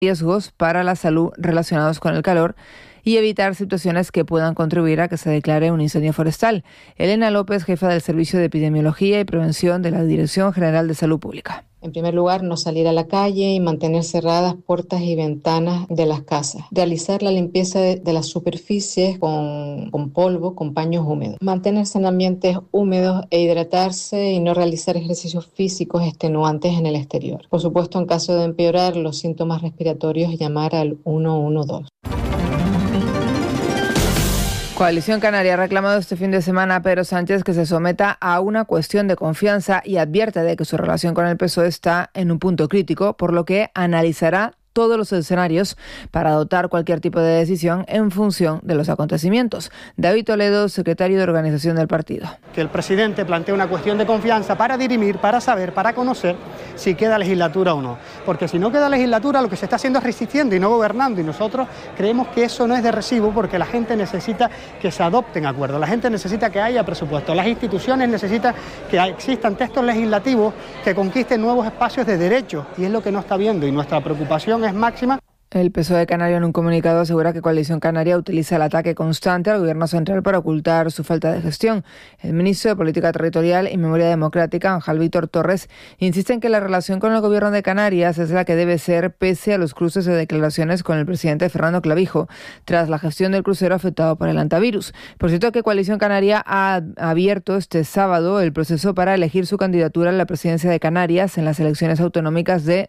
riesgos para la salud relacionados con el calor y evitar situaciones que puedan contribuir a que se declare un incendio forestal. Elena López, jefa del Servicio de Epidemiología y Prevención de la Dirección General de Salud Pública. En primer lugar, no salir a la calle y mantener cerradas puertas y ventanas de las casas. Realizar la limpieza de las superficies con polvo, con paños húmedos. Mantenerse en ambientes húmedos e hidratarse y no realizar ejercicios físicos extenuantes en el exterior. Por supuesto, en caso de empeorar los síntomas respiratorios, llamar al 112. Coalición Canaria ha reclamado este fin de semana a Pedro Sánchez que se someta a una cuestión de confianza y advierte de que su relación con el PSOE está en un punto crítico, por lo que analizará todos los escenarios para adoptar cualquier tipo de decisión en función de los acontecimientos. David Toledo, secretario de organización del partido. Que el presidente plantee una cuestión de confianza para dirimir, para saber, para conocer si queda legislatura o no. Porque si no queda legislatura, lo que se está haciendo es resistiendo y no gobernando. Y nosotros creemos que eso no es de recibo porque la gente necesita que se adopten acuerdos. La gente necesita que haya presupuesto. Las instituciones necesitan que existan textos legislativos que conquisten nuevos espacios de derechos. Y es lo que no está viendo. Y nuestra preocupación es máxima. El PSOE canario en un comunicado asegura que Coalición Canaria utiliza el ataque constante al gobierno central para ocultar su falta de gestión. El ministro de Política Territorial y Memoria Democrática, Ángel Víctor Torres, insiste en que la relación con el gobierno de Canarias es la que debe ser pese a los cruces de declaraciones con el presidente Fernando Clavijo tras la gestión del crucero afectado por el antivirus. Por cierto, que Coalición Canaria ha abierto este sábado el proceso para elegir su candidatura a la presidencia de Canarias en las elecciones autonómicas de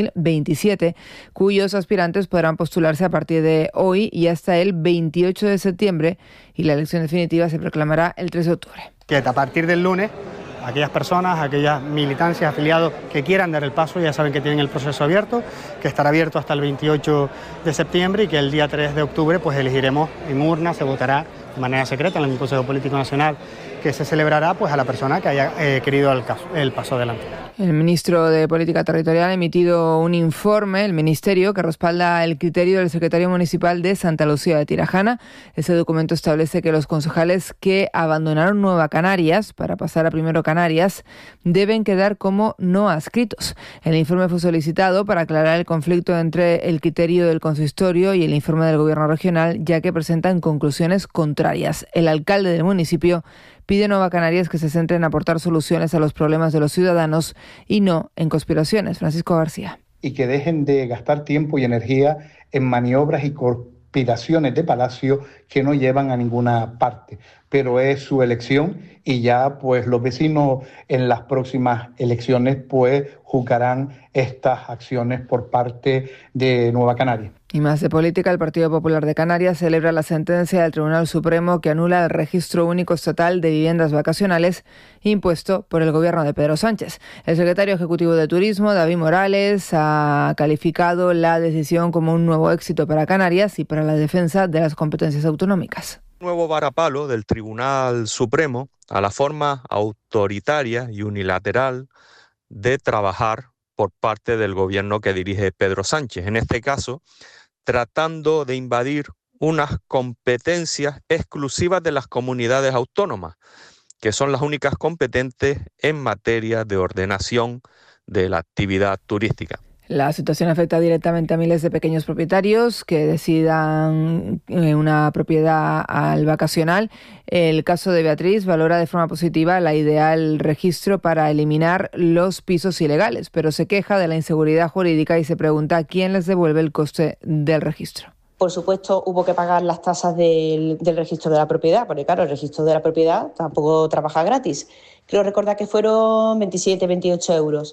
2027, cuyos aspirantes podrán postularse a partir de hoy y hasta el 28 de septiembre y la elección definitiva se proclamará el 3 de octubre. Que a partir del lunes, aquellas personas, aquellas militancias, afiliados que quieran dar el paso, ya saben que tienen el proceso abierto, que estará abierto hasta el 28 de septiembre y que el día 3 de octubre pues elegiremos en urna, se votará de manera secreta en el Consejo Político Nacional, que se celebrará pues a la persona que haya querido el paso adelante. El ministro de Política Territorial ha emitido un informe, el ministerio, que respalda el criterio del secretario municipal de Santa Lucía de Tirajana. Ese documento establece que los concejales que abandonaron Nueva Canarias para pasar a Primero Canarias deben quedar como no adscritos. El informe fue solicitado para aclarar el conflicto entre el criterio del consistorio y el informe del gobierno regional, ya que presentan conclusiones contrarias. El alcalde del municipio pide a Nueva Canarias que se centre en aportar soluciones a los problemas de los ciudadanos y no en conspiraciones. Francisco García. Y que dejen de gastar tiempo y energía en maniobras y conspiraciones de palacio que no llevan a ninguna parte. Pero es su elección y ya pues los vecinos en las próximas elecciones pues juzgarán estas acciones por parte de Nueva Canarias. Y más de política, el Partido Popular de Canarias celebra la sentencia del Tribunal Supremo que anula el registro único estatal de viviendas vacacionales impuesto por el gobierno de Pedro Sánchez. El secretario ejecutivo de Turismo, David Morales, ha calificado la decisión como un nuevo éxito para Canarias y para la defensa de las competencias autonómicas. Nuevo varapalo del Tribunal Supremo a la forma autoritaria y unilateral de trabajar por parte del gobierno que dirige Pedro Sánchez. En este caso, tratando de invadir unas competencias exclusivas de las comunidades autónomas, que son las únicas competentes en materia de ordenación de la actividad turística. La situación afecta directamente a miles de pequeños propietarios que decidan una propiedad al vacacional. El caso de Beatriz valora de forma positiva la idea del registro para eliminar los pisos ilegales, pero se queja de la inseguridad jurídica y se pregunta quién les devuelve el coste del registro. Por supuesto, hubo que pagar las tasas del registro de la propiedad, porque claro, el registro de la propiedad tampoco trabaja gratis. Creo recordar que fueron 27, 28 euros.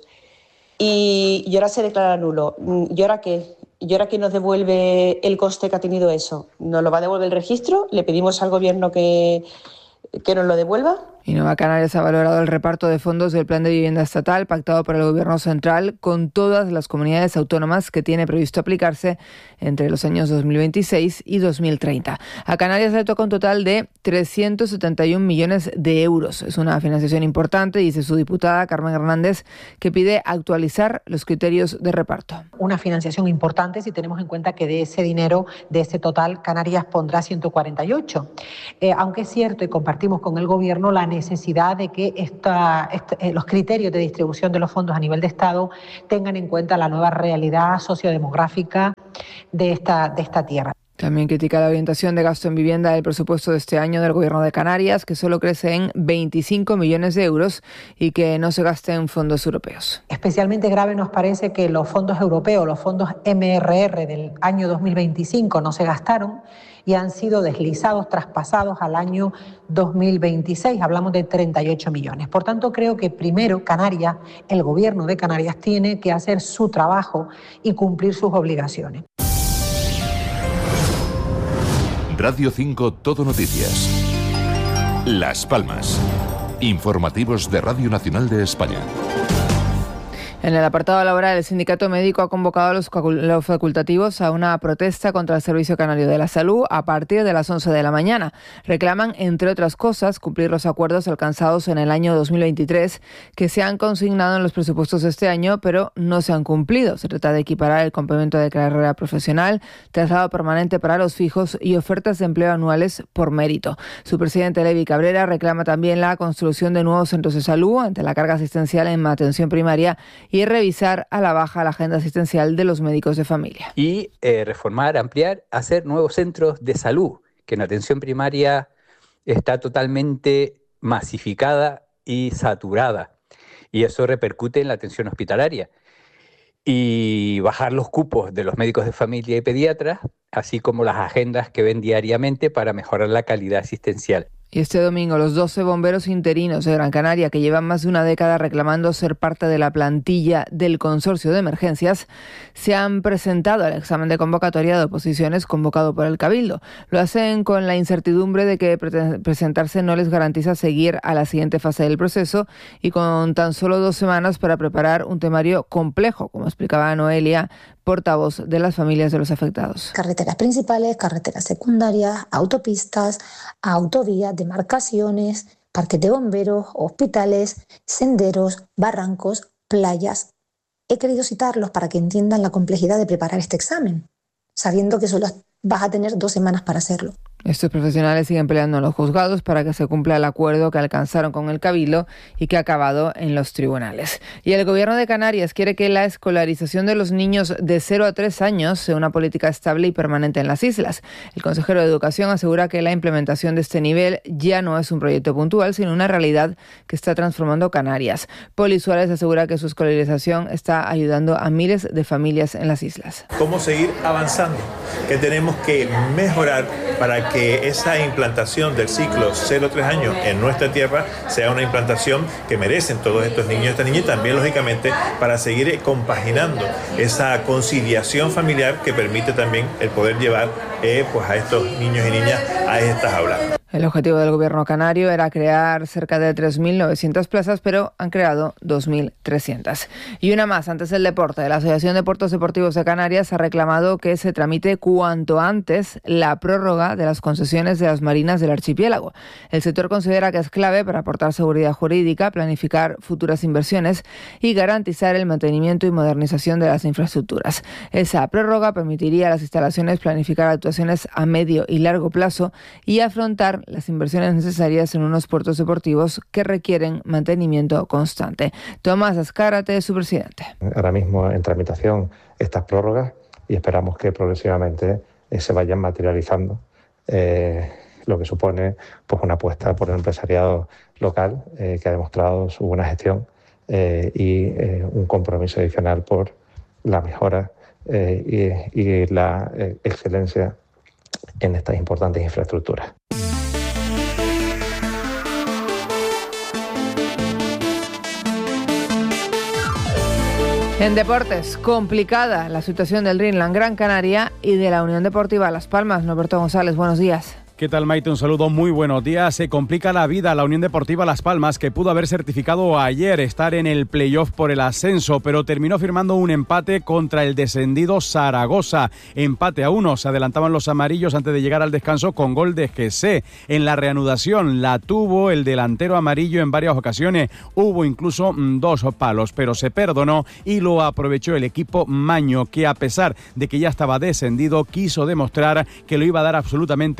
Y ahora se declara nulo. ¿Y ahora qué? ¿Y ahora quién nos devuelve el coste que ha tenido eso? ¿Nos lo va a devolver el registro? ¿Le pedimos al gobierno que nos lo devuelva? Y Nueva Canarias ha valorado el reparto de fondos del Plan de Vivienda Estatal pactado por el Gobierno Central con todas las comunidades autónomas que tiene previsto aplicarse entre los años 2026 y 2030. A Canarias le toca un total de 371 millones de euros. Es una financiación importante, dice su diputada Carmen Hernández, que pide actualizar los criterios de reparto. Una financiación importante si tenemos en cuenta que de ese dinero, de ese total, Canarias pondrá 148. Aunque es cierto y compartimos con el Gobierno la necesidad de que los criterios de distribución de los fondos a nivel de Estado tengan en cuenta la nueva realidad sociodemográfica de esta tierra. También critica la orientación de gasto en vivienda del presupuesto de este año del Gobierno de Canarias, que solo crece en 25 millones de euros y que no se gaste en fondos europeos. Especialmente grave nos parece que los fondos europeos, los fondos MRR del año 2025 no se gastaron y han sido deslizados, traspasados al año 2026. Hablamos de 38 millones. Por tanto, creo que primero Canarias, el Gobierno de Canarias, tiene que hacer su trabajo y cumplir sus obligaciones. Radio 5 Todo Noticias. Las Palmas. Informativos de Radio Nacional de España. En el apartado laboral, el sindicato médico ha convocado a los facultativos a una protesta contra el Servicio Canario de la Salud a partir de las 11 de la mañana. Reclaman, entre otras cosas, cumplir los acuerdos alcanzados en el año 2023 que se han consignado en los presupuestos de este año, pero no se han cumplido. Se trata de equiparar el complemento de carrera profesional, traslado permanente para los fijos y ofertas de empleo anuales por mérito. Su presidente, Levi Cabrera, reclama también la construcción de nuevos centros de salud ante la carga asistencial en atención primaria y revisar a la baja la agenda asistencial de los médicos de familia. Y reformar, ampliar, hacer nuevos centros de salud, que en atención primaria está totalmente masificada y saturada. Y eso repercute en la atención hospitalaria. Y bajar los cupos de los médicos de familia y pediatras, así como las agendas que ven diariamente para mejorar la calidad asistencial. Y este domingo los 12 bomberos interinos de Gran Canaria, que llevan más de una década reclamando ser parte de la plantilla del consorcio de emergencias, se han presentado al examen de convocatoria de oposiciones convocado por el Cabildo. Lo hacen con la incertidumbre de que presentarse no les garantiza seguir a la siguiente fase del proceso y con tan solo 2 semanas para preparar un temario complejo, como explicaba Noelia, portavoz de las familias de los afectados. Carreteras principales, carreteras secundarias, autopistas, autovías, demarcaciones, parques de bomberos, hospitales, senderos, barrancos, playas. He querido citarlos para que entiendan la complejidad de preparar este examen, sabiendo que solo vas a tener 2 semanas para hacerlo. Estos profesionales siguen peleando en los juzgados para que se cumpla el acuerdo que alcanzaron con el Cabildo y que ha acabado en los tribunales. Y el Gobierno de Canarias quiere que la escolarización de los niños de 0 a 3 años sea una política estable y permanente en las islas. El consejero de Educación asegura que la implementación de este nivel ya no es un proyecto puntual, sino una realidad que está transformando Canarias. Poli Suárez asegura que su escolarización está ayudando a miles de familias en las islas. ¿Cómo seguir avanzando? Que tenemos que mejorar para que esa implantación del ciclo 0-3 años en nuestra tierra sea una implantación que merecen todos estos niños y estas niñas, y también, lógicamente, para seguir compaginando esa conciliación familiar que permite también el poder llevar pues a estos niños y niñas a estas aulas. El objetivo del gobierno canario era crear cerca de 3.900 plazas, pero han creado 2.300. Y una más, antes del deporte. La Asociación de Puertos Deportivos de Canarias ha reclamado que se tramite cuanto antes la prórroga de las concesiones de las marinas del archipiélago. El sector considera que es clave para aportar seguridad jurídica, planificar futuras inversiones y garantizar el mantenimiento y modernización de las infraestructuras. Esa prórroga permitiría a las instalaciones planificar actuaciones a medio y largo plazo y afrontar las inversiones necesarias en unos puertos deportivos que requieren mantenimiento constante. Tomás Azcárate, su presidente. Ahora mismo en tramitación estas prórrogas y esperamos que progresivamente se vayan materializando, lo que supone pues una apuesta por el empresariado local que ha demostrado su buena gestión y un compromiso adicional por la mejora y la excelencia en estas importantes infraestructuras. En deportes, complicada la situación del Dreamland Gran Canaria y de la Unión Deportiva Las Palmas. Norberto González, buenos días. ¿Qué tal, Maite? Un saludo, muy buenos días. Se complica la vida a la Unión Deportiva Las Palmas, que pudo haber certificado ayer estar en el playoff por el ascenso, pero terminó firmando un empate contra el descendido Zaragoza. Empate a 1. Se adelantaban los amarillos antes de llegar al descanso con gol de Jesse. En la reanudación la tuvo el delantero amarillo en varias ocasiones. Hubo incluso 2 palos, pero se perdonó y lo aprovechó el equipo maño, que a pesar de que ya estaba descendido, quiso demostrar que lo iba a dar absolutamente todo y lo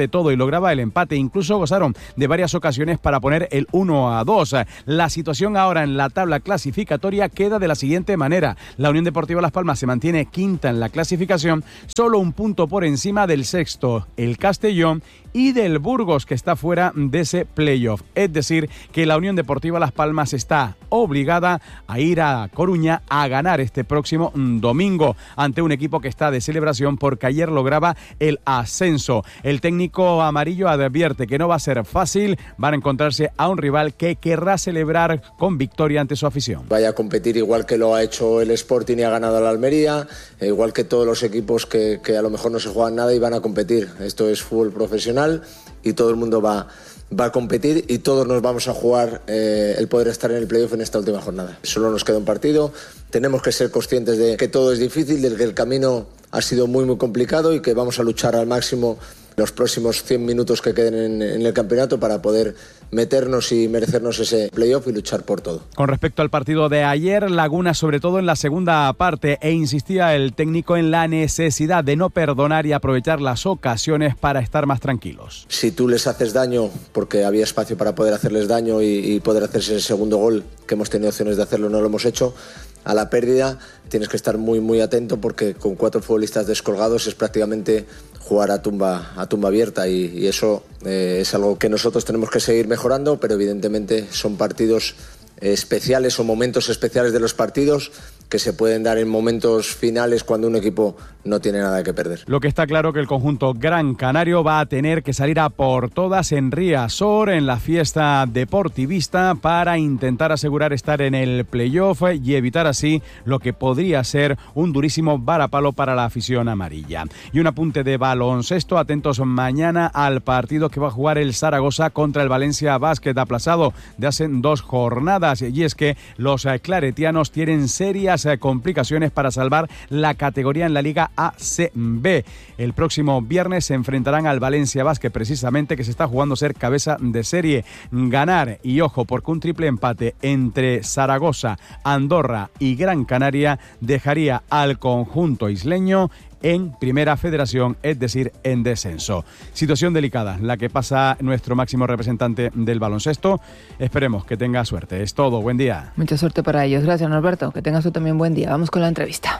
lograba el empate. Incluso gozaron de varias ocasiones para poner el 1-2. La situación ahora en la tabla clasificatoria queda de la siguiente manera. La Unión Deportiva Las Palmas se mantiene quinta en la clasificación, solo un punto por encima del sexto, el Castellón, y del Burgos, que está fuera de ese playoff. Es decir, que la Unión Deportiva Las Palmas está obligada a ir a Coruña a ganar este próximo domingo ante un equipo que está de celebración porque ayer lograba el ascenso. El técnico amarillo advierte que no va a ser fácil, van a encontrarse a un rival que querrá celebrar con victoria ante su afición. Vaya a competir igual que lo ha hecho el Sporting y ha ganado la Almería, igual que todos los equipos que a lo mejor no se juegan nada y van a competir. Esto es fútbol profesional y todo el mundo va a competir y todos nos vamos a jugar el poder estar en el playoff en esta última jornada. Solo nos queda un partido, tenemos que ser conscientes de que todo es difícil, de que el camino ha sido muy muy complicado y que vamos a luchar al máximo los próximos 100 minutos que queden en el campeonato para poder meternos y merecernos ese playoff y luchar por todo. Con respecto al partido de ayer, Laguna sobre todo en la segunda parte, insistía el técnico en la necesidad de no perdonar y aprovechar las ocasiones para estar más tranquilos. Si tú les haces daño, porque había espacio para poder hacerles daño y poder hacerse el segundo gol, que hemos tenido opciones de hacerlo, no lo hemos hecho, a la pérdida tienes que estar muy muy atento porque con 4 futbolistas descolgados es prácticamente jugar a tumba abierta y eso es algo que nosotros tenemos que seguir mejorando, pero evidentemente son partidos especiales o momentos especiales de los partidos que se pueden dar en momentos finales cuando un equipo no tiene nada que perder. Lo que está claro que el conjunto gran canario va a tener que salir a por todas en Riazor, en la fiesta deportivista, para intentar asegurar estar en el playoff y evitar así lo que podría ser un durísimo varapalo para la afición amarilla. Y un apunte de baloncesto, atentos mañana al partido que va a jugar el Zaragoza contra el Valencia Basket, aplazado de hace 2 jornadas, y es que los claretianos tienen serias complicaciones para salvar la categoría en la Liga ACB. El próximo viernes se enfrentarán al Valencia Basket, precisamente, que se está jugando ser cabeza de serie. Ganar, y ojo, porque un triple empate entre Zaragoza, Andorra y Gran Canaria dejaría al conjunto isleño en Primera Federación, es decir, en descenso. Situación delicada la que pasa nuestro máximo representante del baloncesto. Esperemos que tenga suerte. Es todo. Buen día. Mucha suerte para ellos. Gracias, Norberto. Que tengas tú también buen día. Vamos con la entrevista.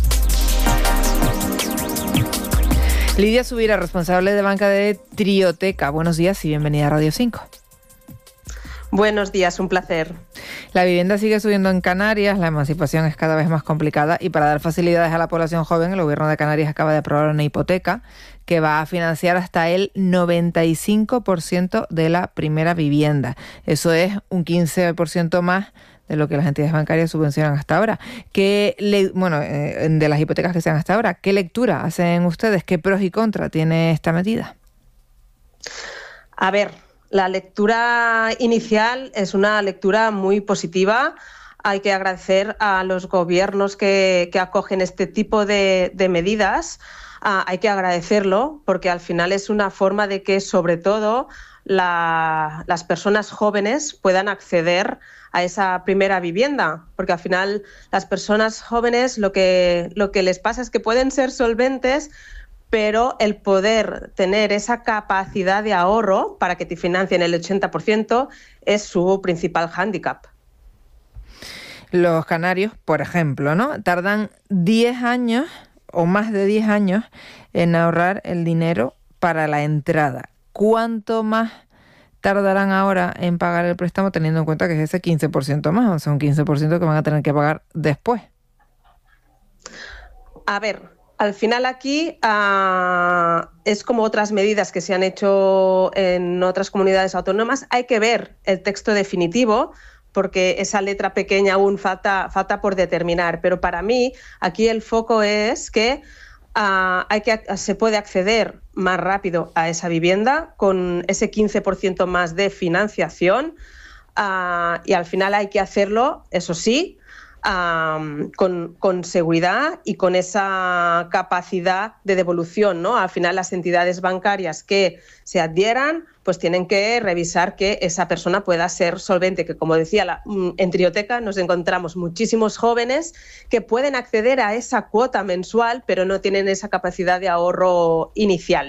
Lidia Subira, responsable de banca de Trioteca. Buenos días y bienvenida a Radio 5. Buenos días, un placer. La vivienda sigue subiendo en Canarias, la emancipación es cada vez más complicada y para dar facilidades a la población joven, el Gobierno de Canarias acaba de aprobar una hipoteca que va a financiar hasta el 95% de la primera vivienda. Eso es un 15% más de lo que las entidades bancarias subvencionan hasta ahora. De las hipotecas que se dan hasta ahora, ¿qué lectura hacen ustedes? ¿Qué pros y contras tiene esta medida? A ver, la lectura inicial es una lectura muy positiva. Hay que agradecer a los gobiernos que acogen este tipo de medidas. Hay que agradecerlo porque al final es una forma de que, sobre todo, las personas jóvenes puedan acceder a esa primera vivienda, porque al final las personas jóvenes lo que les pasa es que pueden ser solventes, pero el poder tener esa capacidad de ahorro para que te financien el 80% es su principal hándicap. Los canarios, por ejemplo, ¿no?, tardan 10 años o más de 10 años en ahorrar el dinero para la entrada. ¿Cuánto más tardarán ahora en pagar el préstamo teniendo en cuenta que es ese 15% más? O sea, un 15% que van a tener que pagar después. A ver, al final aquí es como otras medidas que se han hecho en otras comunidades autónomas. Hay que ver el texto definitivo porque esa letra pequeña aún falta por determinar. Pero para mí aquí el foco es que se puede acceder más rápido a esa vivienda con ese 15% más de financiación y al final hay que hacerlo, eso sí, con seguridad y con esa capacidad de devolución, ¿no? Al final las entidades bancarias que se adhieran pues tienen que revisar que esa persona pueda ser solvente, que como decía, en Trioteca nos encontramos muchísimos jóvenes que pueden acceder a esa cuota mensual pero no tienen esa capacidad de ahorro inicial.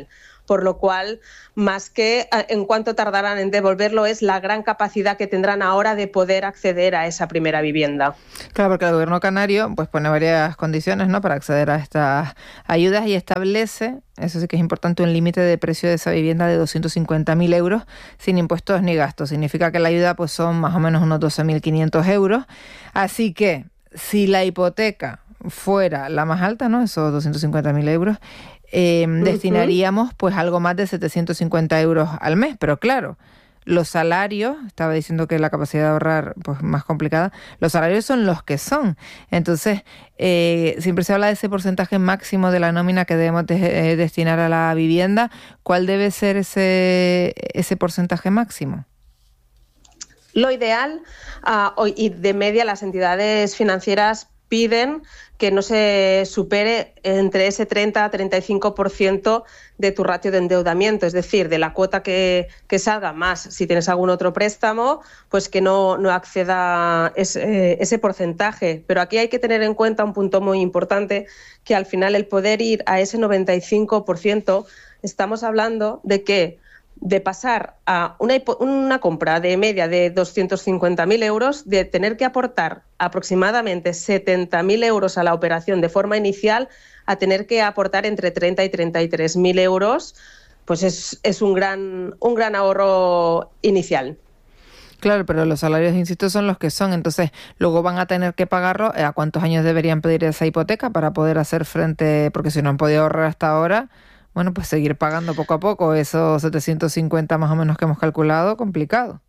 por lo cual, más que en cuánto tardarán en devolverlo, es la gran capacidad que tendrán ahora de poder acceder a esa primera vivienda. Claro, porque el gobierno canario pues pone varias condiciones, ¿no?, para acceder a estas ayudas y establece, eso sí que es importante, un límite de precio de esa vivienda de 250.000 euros sin impuestos ni gastos. Significa que la ayuda pues son más o menos unos 12.500 euros. Así que si la hipoteca fuera la más alta, ¿no?, esos 250.000 euros, destinaríamos pues algo más de 750 euros al mes. Pero claro, los salarios, estaba diciendo que la capacidad de ahorrar pues más complicada, los salarios son los que son. Entonces, siempre se habla de ese porcentaje máximo de la nómina que debemos destinar a la vivienda. ¿Cuál debe ser ese porcentaje máximo? Lo ideal, y de media las entidades financieras piden que no se supere entre ese 30 a 35% de tu ratio de endeudamiento, es decir, de la cuota que salga más. Si tienes algún otro préstamo, pues que no acceda ese porcentaje. Pero aquí hay que tener en cuenta un punto muy importante, que al final el poder ir a ese 95%, estamos hablando de que de pasar a una compra de media de 250.000 euros, de tener que aportar aproximadamente 70.000 euros a la operación de forma inicial, a tener que aportar entre 30 y 33.000 euros, pues es un gran ahorro inicial. Claro, pero los salarios, insisto, son los que son. Entonces, luego van a tener que pagarlo. ¿A cuántos años deberían pedir esa hipoteca para poder hacer frente? Porque si no han podido ahorrar hasta ahora, bueno, pues seguir pagando poco a poco esos 750 más o menos que hemos calculado, complicado.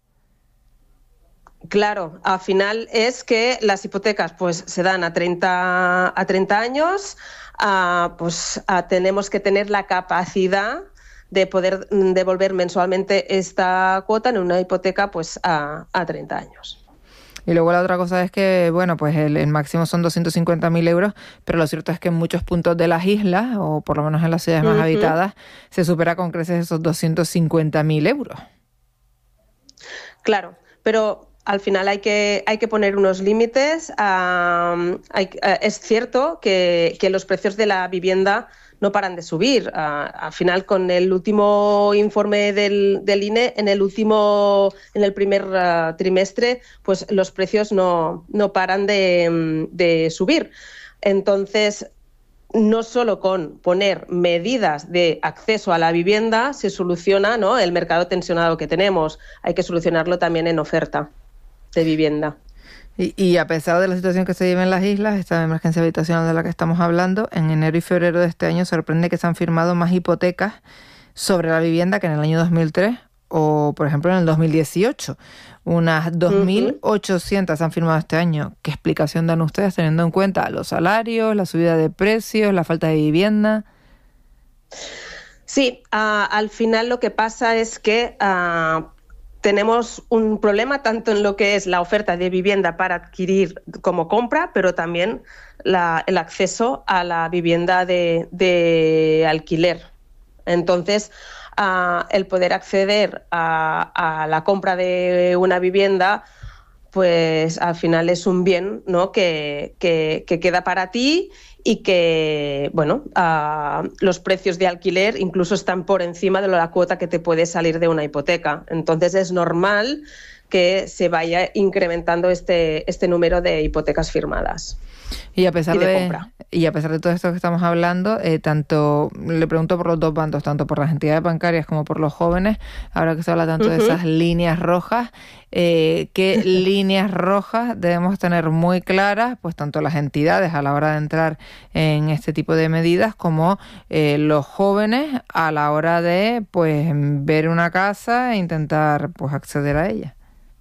Claro, al final es que las hipotecas pues se dan a 30 años, tenemos que tener la capacidad de poder devolver mensualmente esta cuota en una hipoteca pues a 30 años. Y luego la otra cosa es que, bueno, pues el máximo son 250.000 euros, pero lo cierto es que en muchos puntos de las islas, o por lo menos en las ciudades más habitadas, se supera con creces esos 250.000 euros. Claro, pero al final hay que poner unos límites. Es cierto que los precios de la vivienda no paran de subir. Al final, con el último informe del INE, en el primer trimestre, pues los precios no paran de subir. Entonces, no solo con poner medidas de acceso a la vivienda se soluciona, ¿no?, el mercado tensionado que tenemos. Hay que solucionarlo también en oferta de vivienda. Y a pesar de la situación que se vive en las islas, esta emergencia habitacional de la que estamos hablando, en enero y febrero de este año sorprende que se han firmado más hipotecas sobre la vivienda que en el año 2003 o, por ejemplo, en el 2018. Unas 2.800 se han firmado este año. ¿Qué explicación dan ustedes teniendo en cuenta los salarios, la subida de precios, la falta de vivienda? Sí, al final lo que pasa es que tenemos un problema tanto en lo que es la oferta de vivienda para adquirir como compra, pero también el acceso a la vivienda de alquiler. Entonces, el poder acceder a la compra de una vivienda, pues al final es un bien, ¿no?, que queda para ti y que, bueno, los precios de alquiler incluso están por encima de la cuota que te puede salir de una hipoteca. Entonces es normal que se vaya incrementando este número de hipotecas firmadas. Y a pesar de compra. Y a pesar de todo esto que estamos hablando, tanto le pregunto por los dos bandos, tanto por las entidades bancarias como por los jóvenes, ahora que se habla tanto de esas líneas rojas, ¿qué líneas rojas debemos tener muy claras? Pues tanto las entidades a la hora de entrar en este tipo de medidas como los jóvenes a la hora de pues ver una casa e intentar pues acceder a ella.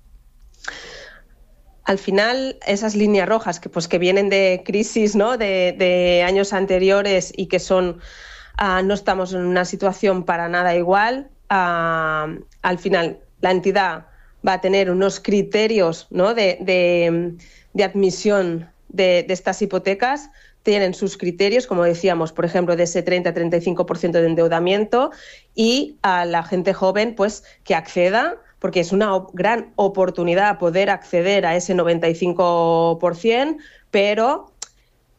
Al final, esas líneas rojas que vienen de crisis, ¿no?, de años anteriores y que son no estamos en una situación para nada igual, al final la entidad va a tener unos criterios, ¿no?, de admisión de estas hipotecas. Tienen sus criterios, como decíamos, por ejemplo, de ese 30-35% de endeudamiento, y a la gente joven pues que acceda, porque es una gran oportunidad poder acceder a ese 95%, pero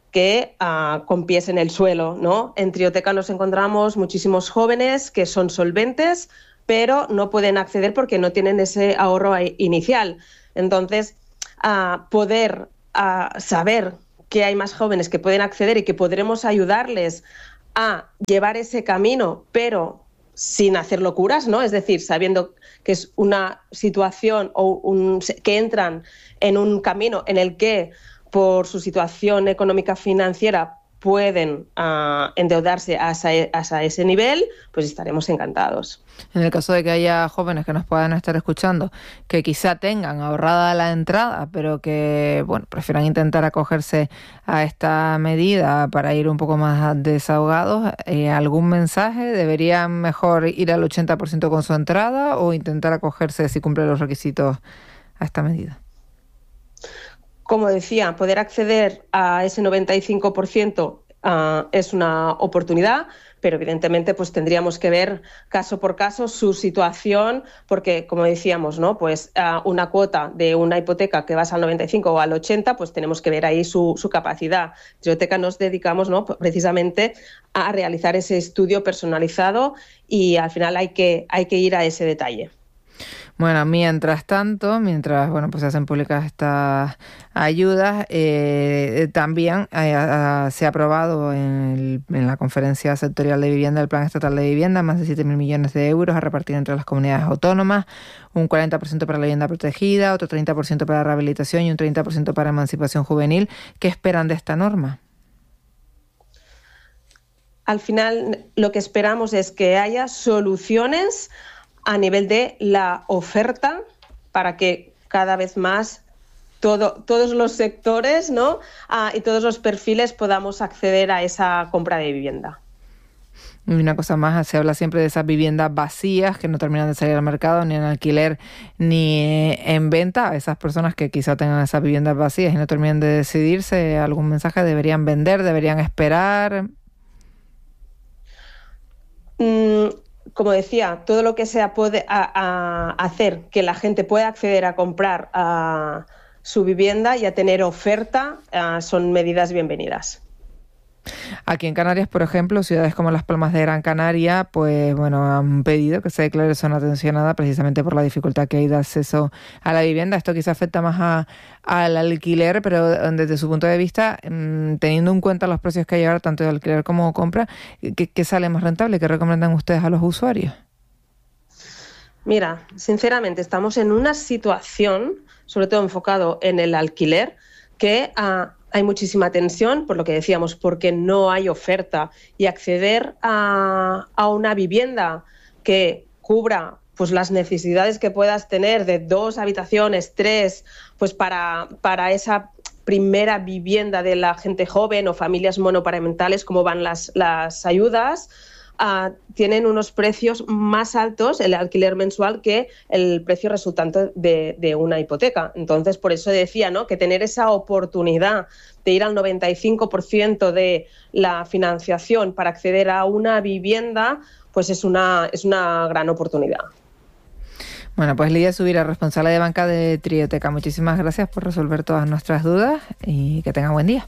que con pies en el suelo, ¿no? En Trioteca nos encontramos muchísimos jóvenes que son solventes, pero no pueden acceder porque no tienen ese ahorro inicial. Entonces, poder saber que hay más jóvenes que pueden acceder y que podremos ayudarles a llevar ese camino, pero sin hacer locuras, ¿no? Es decir, sabiendo que es una situación que entran en un camino en el que por su situación económica financiera pueden endeudarse hasta ese nivel, pues estaremos encantados. En el caso de que haya jóvenes que nos puedan estar escuchando, que quizá tengan ahorrada la entrada, pero que prefieran intentar acogerse a esta medida para ir un poco más desahogados, ¿algún mensaje? ¿Deberían mejor ir al 80% con su entrada o intentar acogerse si cumple los requisitos a esta medida? Como decía, poder acceder a ese 95% es una oportunidad, pero evidentemente pues tendríamos que ver caso por caso su situación, porque como decíamos, ¿no? Pues una cuota de una hipoteca que vas al 95 o al 80, pues tenemos que ver ahí su capacidad. En Trioteca nos dedicamos, ¿no? Precisamente a realizar ese estudio personalizado y al final hay que ir a ese detalle. Bueno, mientras tanto, pues se hacen públicas estas ayudas, también se ha aprobado en la Conferencia Sectorial de Vivienda el Plan Estatal de Vivienda, más de 7.000 millones de euros a repartir entre las comunidades autónomas, un 40% para la vivienda protegida, otro 30% para rehabilitación y un 30% para emancipación juvenil. ¿Qué esperan de esta norma? Al final, lo que esperamos es que haya soluciones a nivel de la oferta para que cada vez más todos los sectores, ¿no? Y todos los perfiles podamos acceder a esa compra de vivienda. Y una cosa más, se habla siempre de esas viviendas vacías que no terminan de salir al mercado, ni en alquiler ni en venta. Esas personas que quizá tengan esas viviendas vacías y no terminan de decidirse, ¿algún mensaje? ¿Deberían vender? ¿Deberían esperar? Como decía, todo lo que sea puede hacer que la gente pueda acceder a comprar su vivienda y a tener oferta son medidas bienvenidas. Aquí en Canarias, por ejemplo, ciudades como Las Palmas de Gran Canaria, pues han pedido que se declare zona tensionada precisamente por la dificultad que hay de acceso a la vivienda. Esto quizá afecta más al alquiler, pero desde su punto de vista, teniendo en cuenta los precios que hay ahora, tanto de alquiler como compra, ¿qué sale más rentable? ¿Qué recomiendan ustedes a los usuarios? Mira, sinceramente, estamos en una situación, sobre todo enfocado en el alquiler, que hay muchísima tensión, por lo que decíamos, porque no hay oferta, y acceder a una vivienda que cubra pues las necesidades que puedas tener de 2 habitaciones, 3, pues para esa primera vivienda de la gente joven o familias monoparentales, como van las ayudas, tienen unos precios más altos, el alquiler mensual, que el precio resultante de una hipoteca. Entonces, por eso decía, ¿no?, que tener esa oportunidad de ir al 95% de la financiación para acceder a una vivienda, pues es una gran oportunidad. Bueno, pues Lidia Subira, responsable de banca de Trioteca, muchísimas gracias por resolver todas nuestras dudas y que tenga buen día.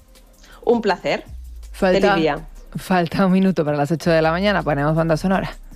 Un placer. Feliz día. Falta un minuto para las 8 de la mañana, ponemos banda sonora.